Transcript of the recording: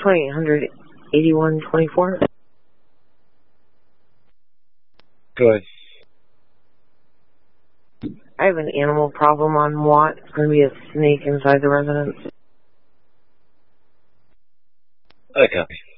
2881-24. Go ahead. I have an animal problem on Watt. It's going to be a snake inside the residence. I copy.